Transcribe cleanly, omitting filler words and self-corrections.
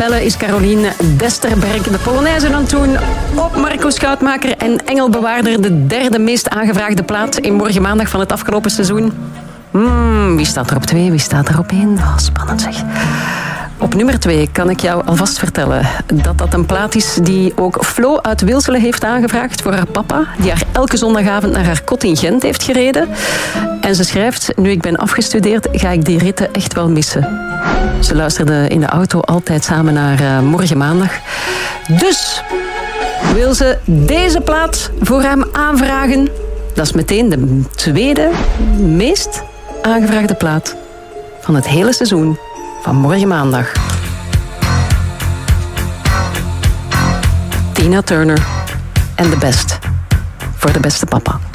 bellen is Caroline Desterberg. De Polonaise aan het doen op Marco Schoutmaker en Engelbewaarder. De derde meest aangevraagde plaat in Morgen Maandag van het afgelopen seizoen. Wie staat er op 2? Wie staat er op 1? Oh, spannend zeg. Op nummer 2 kan ik jou alvast vertellen dat dat een plaat is die ook Flo uit Wilselen heeft aangevraagd voor haar papa, die haar elke zondagavond naar haar kot in Gent heeft gereden. En ze schrijft, nu ik ben afgestudeerd, ga ik die ritten echt wel missen. Ze luisterde in de auto altijd samen naar Morgen Maandag. Dus wil ze deze plaat voor hem aanvragen. Dat is meteen de tweede meest aangevraagde plaat van het hele seizoen van Morgen Maandag. Tina Turner en The Best voor de beste papa.